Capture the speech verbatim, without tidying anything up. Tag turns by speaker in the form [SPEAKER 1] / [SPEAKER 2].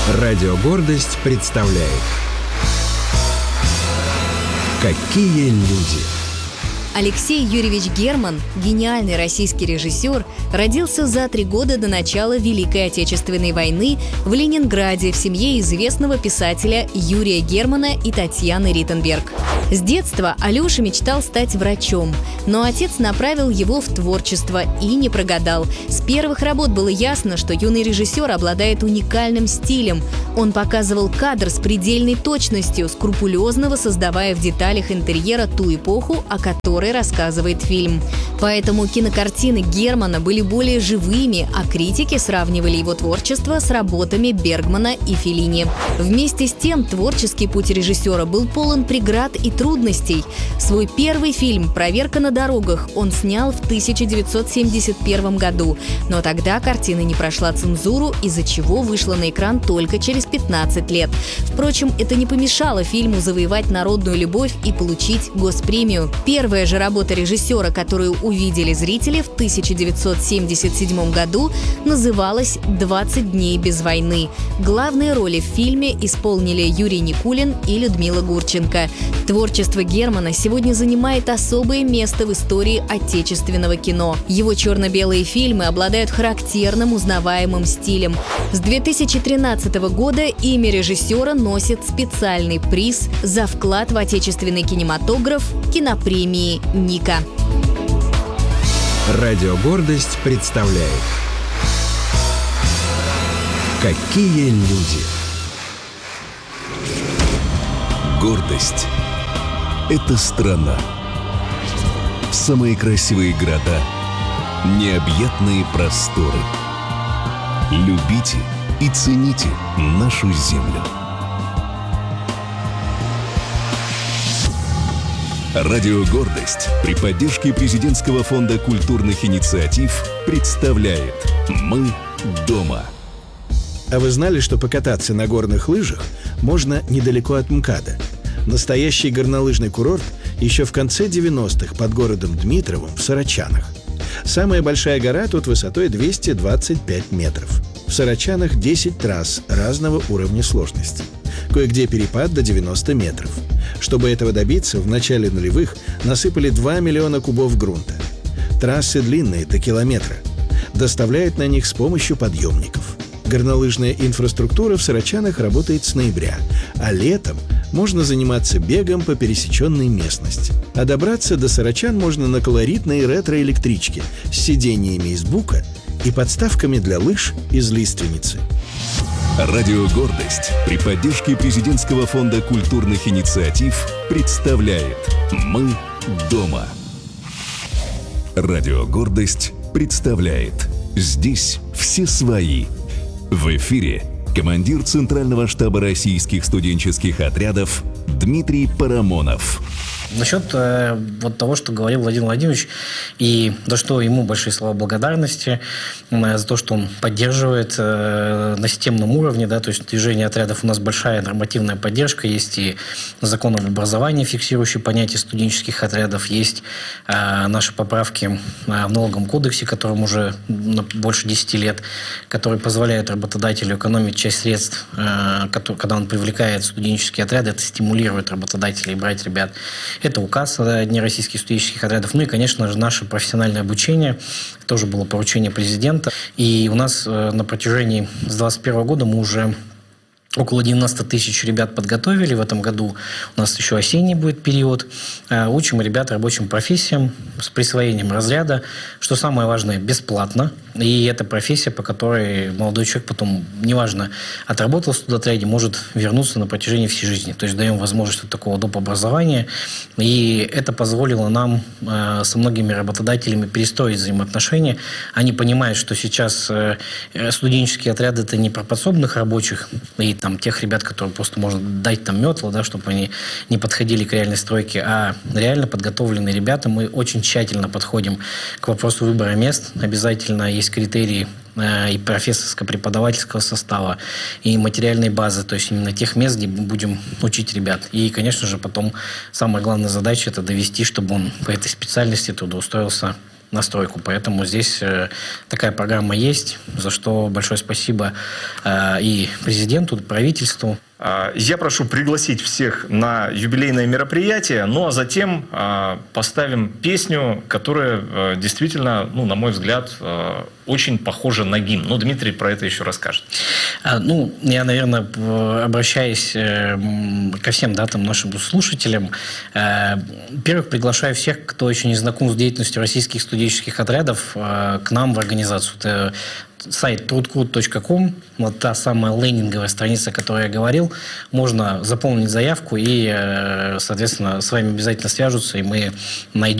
[SPEAKER 1] Радио «Гордость» представляет «Какие люди».
[SPEAKER 2] Алексей Юрьевич Герман, гениальный российский режиссер, родился за три года до начала Великой Отечественной войны в Ленинграде в семье известного писателя Юрия Германа и Татьяны Риттенберг. С детства Алеша мечтал стать врачом, но отец направил его в творчество и не прогадал. С первых работ было ясно, что юный режиссер обладает уникальным стилем. Он показывал кадр с предельной точностью, скрупулезно создавая в деталях интерьера ту эпоху, о которой рассказывает фильм. Поэтому кинокартины Германа были более живыми, а критики сравнивали его творчество с работами Бергмана и Феллини. Вместе с тем, творческий путь режиссера был полон преград и трудностей. Свой первый фильм «Проверка на дорогах» он снял в тысяча девятьсот семьдесят первом году, но тогда картина не прошла цензуру, из-за чего вышла на экран только через пятнадцать лет. Впрочем, это не помешало фильму завоевать народную любовь и получить госпремию. Первая же работа режиссера, которую увидели зрители в тысяча девятьсот семьдесят седьмом году, называлась «двадцать дней без войны». Главные роли в фильме исполнили Юрий Никулин и Людмила Гурченко. Творчество Германа сегодня занимает особое место в истории отечественного кино. Его черно-белые фильмы обладают характерным узнаваемым стилем. С две тысячи тринадцатого года имя режиссера носит специальный приз за вклад в отечественный кинематограф кинопремии «Ника».
[SPEAKER 1] Радио «Гордость» представляет «Какие люди».
[SPEAKER 3] Гордость – это страна. Самые красивые города, необъятные просторы. Любите и цените нашу землю. Радио «Гордость» при поддержке Президентского фонда культурных инициатив представляет «Мы дома».
[SPEAKER 4] А вы знали, что покататься на горных лыжах можно недалеко от МКАДа? Настоящий горнолыжный курорт еще в конце девяностых под городом Дмитровым в Сарачанах. Самая большая гора тут высотой двести двадцать пять метров. В Сарачанах десять трасс разного уровня сложности. Кое-где перепад до девяноста метров. Чтобы этого добиться, в начале нулевых насыпали два миллиона кубов грунта. Трассы длинные до километра. Доставляют на них с помощью подъемников. Горнолыжная инфраструктура в Сарачанах работает с ноября, а летом можно заниматься бегом по пересеченной местности. А добраться до Сарачан можно на колоритной ретро-электричке с сиденьями из бука и подставками для лыж из лиственницы.
[SPEAKER 3] Радио «Гордость» при поддержке Президентского фонда культурных инициатив представляет «Мы дома». Радио «Гордость» представляет «Здесь все свои». В эфире командир Центрального штаба российских студенческих отрядов Дмитрий Парамонов.
[SPEAKER 5] Насчет э, вот того, что говорил Владимир Владимирович, и за что ему большие слова благодарности, э, за то, что он поддерживает э, на системном уровне, да, то есть движение отрядов у нас большая нормативная поддержка, есть и закон об образовании, фиксирующий понятие студенческих отрядов, есть э, наши поправки э, в налоговом кодексе, которым уже больше десяти лет, который позволяет работодателю экономить часть средств, э, который, когда он привлекает студенческие отряды, это стимулирует работодателей брать ребят. Это указ о Дне российских студенческих отрядов. Ну и, конечно же, наше профессиональное обучение. Тоже было поручение президента. И у нас на протяжении с двадцать первого года мы уже около девяноста тысяч ребят подготовили. В этом году у нас еще осенний будет период. Учим ребят рабочим профессиям с присвоением разряда. Что самое важное, бесплатно. И это профессия, по которой молодой человек потом, неважно, отработал в студотряде, может вернуться на протяжении всей жизни. То есть даем возможность вот такого доп. Образования. И это позволило нам э, со многими работодателями перестроить взаимоотношения. Они понимают, что сейчас э, студенческие отряды – это не про подсобных рабочих и там, тех ребят, которые просто можно дать там метло, да, чтобы они не подходили к реальной стройке, а реально подготовленные ребята. Мы очень тщательно подходим к вопросу выбора мест. Обязательно есть критерии э, и профессорско-преподавательского состава, и материальной базы, то есть именно тех мест, где мы будем учить ребят. И, конечно же, потом самая главная задача – это довести, чтобы он по этой специальности трудоустроился настройку. Поэтому здесь такая программа есть, за что большое спасибо и президенту, и правительству.
[SPEAKER 6] Я прошу пригласить всех на юбилейное мероприятие, ну а затем поставим песню, которая действительно, ну, на мой взгляд, очень похожа на гимн. Ну, Дмитрий про это еще расскажет.
[SPEAKER 5] Ну, я, наверное, обращаясь ко всем, да, там, нашим слушателям, во-первых, приглашаю всех, кто еще не знаком с деятельностью российских студенческих отрядов, к нам в организацию. Это сайт трудкрут точка ком, вот та самая лендинговая страница, о которой я говорил. Можно заполнить заявку и, соответственно, с вами обязательно свяжутся, и мы найдем